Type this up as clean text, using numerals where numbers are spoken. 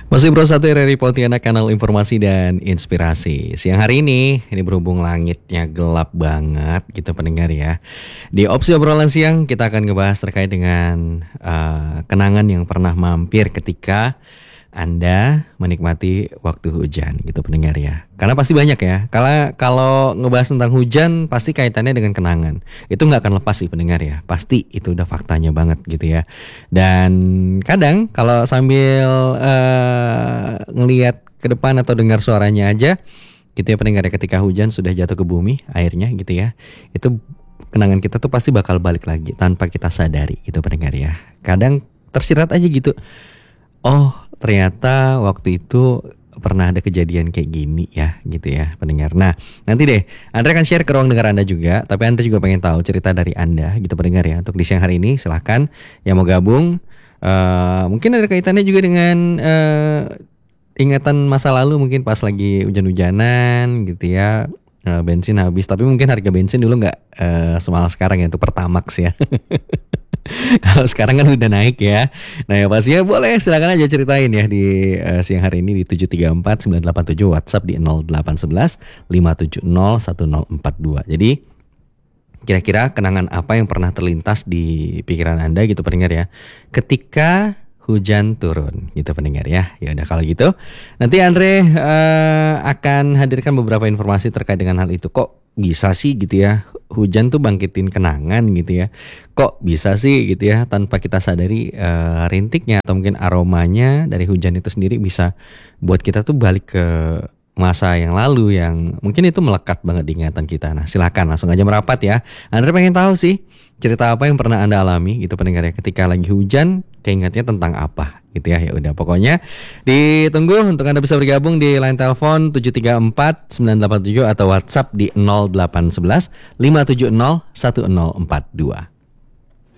Masih Bro 1 RRI Pontianak, kanal informasi dan inspirasi. Siang hari ini berhubung langitnya gelap banget gitu pendengar ya. Di opsi obrolan siang kita akan ngebahas terkait dengan kenangan yang pernah mampir ketika Anda menikmati waktu hujan gitu pendengar ya. Karena pasti banyak ya. Kalau ngebahas tentang hujan pasti kaitannya dengan kenangan. Itu nggak akan lepas sih pendengar ya. Pasti itu udah faktanya banget gitu ya. Dan kadang kalau sambil ngelihat ke depan atau dengar suaranya aja gitu ya pendengar ya, ketika hujan sudah jatuh ke bumi airnya gitu ya. Itu kenangan kita tuh pasti bakal balik lagi tanpa kita sadari gitu pendengar ya. Kadang tersirat aja gitu. Oh, ternyata waktu itu pernah ada kejadian kayak gini ya gitu ya pendengar. Nah, nanti deh Andre akan share ke ruang dengar Anda juga. Tapi Anda juga pengen tahu cerita dari Anda gitu pendengar ya. Untuk di siang hari ini silahkan yang mau gabung. Mungkin ada kaitannya juga dengan ingatan masa lalu, mungkin pas lagi hujan-hujanan gitu ya. Bensin habis, tapi mungkin harga bensin dulu nggak semahal sekarang ya untuk Pertamax ya. Kalau sekarang kan udah naik ya. Nah ya pastinya boleh, silakan aja ceritain ya di siang hari ini di 734-987, WhatsApp di 0811 570 1042. Jadi kira-kira kenangan apa yang pernah terlintas di pikiran Anda gitu pendengar ya, ketika hujan turun gitu pendengar ya. Ya udah kalau gitu nanti Andre akan hadirkan beberapa informasi terkait dengan hal itu. Kok bisa sih gitu ya hujan tuh bangkitin kenangan gitu ya. Kok bisa sih gitu ya tanpa kita sadari rintiknya atau mungkin aromanya dari hujan itu sendiri bisa buat kita tuh balik ke masa yang lalu yang mungkin itu melekat banget di ingatan kita. Nah silakan langsung aja merapat ya. Andre pengen tahu sih cerita apa yang pernah Anda alami gitu pendengar ya, ketika lagi hujan keingatnya tentang apa gitu ya. Ya udah pokoknya ditunggu untuk Anda bisa bergabung di line telepon 734-987 atau WhatsApp di 0811 570 1042.